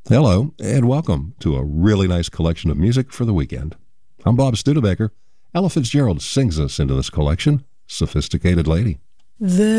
Hello, and welcome to a really nice collection of music for the weekend. I'm Bob Studebaker. Ella Fitzgerald sings us into this collection, Sophisticated Lady.